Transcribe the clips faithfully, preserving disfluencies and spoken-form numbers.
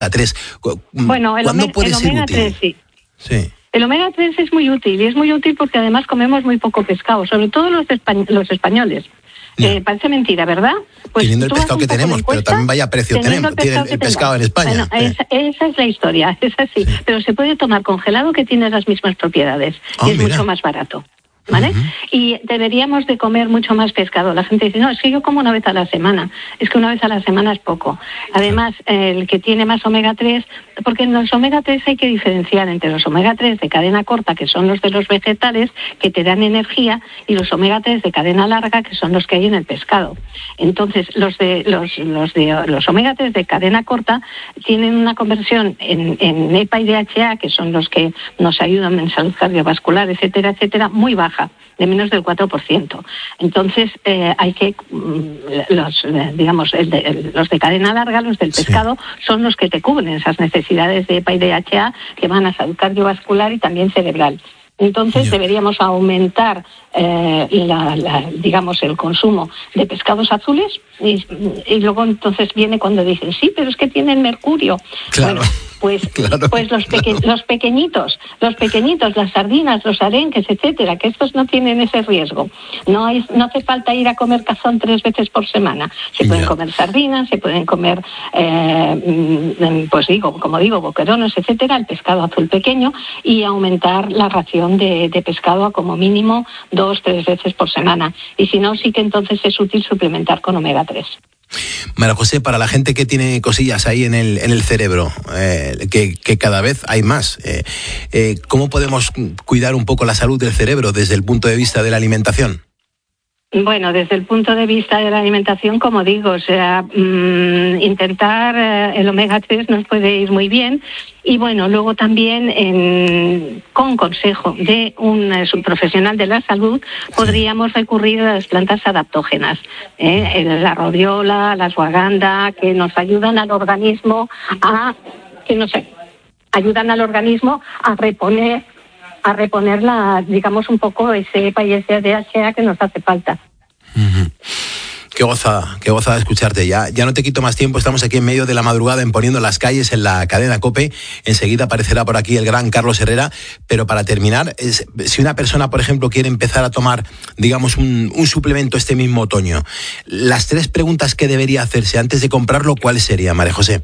tres. Bueno, el, ¿Cuándo omega, puede el ser omega útil? tres sí. Sí. El omega tres es muy útil, y es muy útil porque además comemos muy poco pescado, sobre todo los, espa- los españoles. Yeah. Eh, parece mentira, ¿verdad? Pues teniendo el pescado que tenemos, pero también vaya precio tenemos, tiene el, el pescado en España. Bueno, eh. esa, esa es la historia, es así. Sí. Pero se puede tomar congelado, que tiene las mismas propiedades, oh, y es mira. mucho más barato. ¿Vale? Uh-huh. Y deberíamos de comer mucho más pescado. La gente dice, no, es que yo como una vez a la semana. Es que una vez a la semana es poco. Además, el que tiene más omega tres, porque en los omega tres hay que diferenciar entre los omega tres de cadena corta, que son los de los vegetales, que te dan energía, y los omega tres de cadena larga, que son los que hay en el pescado. Entonces, los de los, los, de, los omega tres de cadena corta tienen una conversión en, en E P A y D H A, que son los que nos ayudan en salud cardiovascular, etcétera, etcétera, muy baja, de menos del cuatro por ciento. Entonces, eh, hay que, los, digamos, el de, el, los de cadena larga, los del pescado, sí. son los que te cubren esas necesidades de E P A y D H A que van a salud cardiovascular y también cerebral. Entonces, yeah. deberíamos aumentar, eh, la, la, digamos, el consumo de pescados azules, y, y luego entonces viene cuando dicen, sí, pero es que tienen mercurio. Claro. Bueno, pues, claro, pues los, peque- claro. los pequeñitos, los pequeñitos, las sardinas, los arenques, etcétera, que estos no tienen ese riesgo. No hay, no hace falta ir a comer cazón tres veces por semana. Se pueden yeah. comer sardinas, se pueden comer, eh, pues digo, como digo, boquerones, etcétera, el pescado azul pequeño, y aumentar la ración de, de pescado a como mínimo dos, tres veces por semana. Y si no, sí que entonces es útil suplementar con omega tres. María José, para la gente que tiene cosillas ahí en el, en el cerebro, eh, que, que cada vez hay más, eh, eh, ¿cómo podemos cuidar un poco la salud del cerebro desde el punto de vista de la alimentación? Bueno, desde el punto de vista de la alimentación, como digo, o sea, mmm, intentar eh, el omega tres nos puede ir muy bien. Y bueno, luego también en, con consejo de un eh, subprofesional de la salud podríamos recurrir a las plantas adaptógenas, ¿eh? la rodiola, la ashwagandha, que nos ayudan al organismo a, que no sé, ayudan al organismo a reponer a reponer la, digamos, un poco ese E P A y ese D H A que nos hace falta. Uh-huh. Qué gozada, qué gozada escucharte. Ya, ya no te quito más tiempo, estamos aquí en medio de la madrugada en Poniendo las Calles en la cadena COPE. Enseguida aparecerá por aquí el gran Carlos Herrera. Pero para terminar, es, si una persona, por ejemplo, quiere empezar a tomar, digamos, un, un suplemento este mismo otoño, las tres preguntas que debería hacerse antes de comprarlo, ¿cuáles serían, María José?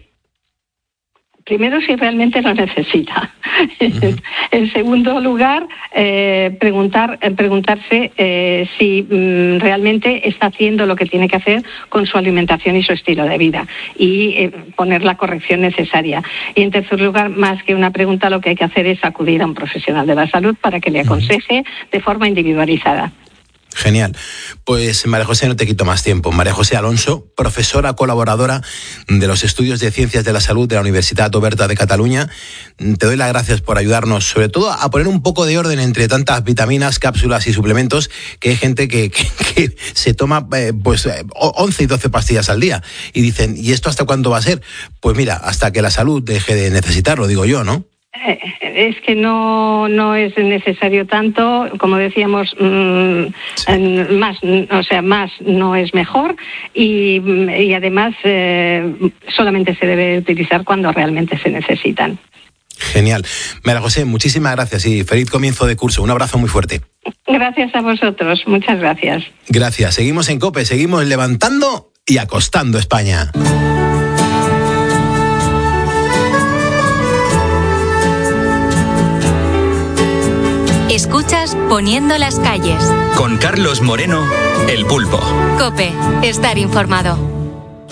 Primero, si realmente lo necesita. Uh-huh. En segundo lugar, eh, preguntar, eh, preguntarse eh, si mm, realmente está haciendo lo que tiene que hacer con su alimentación y su estilo de vida, y eh, poner la corrección necesaria. Y en tercer lugar, más que una pregunta, lo que hay que hacer es acudir a un profesional de la salud para que le aconseje uh-huh. de forma individualizada. Genial. Pues María José, no te quito más tiempo. María José Alonso, profesora colaboradora de los estudios de Ciencias de la Salud de la Universitat Oberta de Cataluña. Te doy las gracias por ayudarnos, sobre todo a poner un poco de orden entre tantas vitaminas, cápsulas y suplementos, que hay gente que, que, que se toma eh, pues once y doce pastillas al día y dicen, ¿y esto hasta cuándo va a ser? Pues mira, hasta que la salud deje de necesitarlo, digo yo, ¿no? Es que no no es necesario tanto, como decíamos, mmm, sí. más, o sea, más no es mejor, y, y además eh, solamente se debe utilizar cuando realmente se necesitan. Genial. María José, muchísimas gracias y feliz comienzo de curso. Un abrazo muy fuerte. Gracias a vosotros, muchas gracias. Gracias. Seguimos en COPE, seguimos levantando y acostando España. Escuchas Poniendo las Calles. Con Carlos Moreno, El Pulpo. COPE, estar informado.